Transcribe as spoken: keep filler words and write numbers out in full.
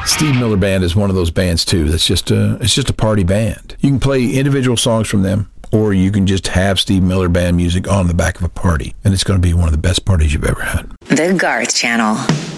Steve Miller Band is one of those bands too. That's just a it's just a party band. You can play individual songs from them, or you can just have Steve Miller Band music on the back of a party, and it's going to be one of the best parties you've ever had. The Garth Channel.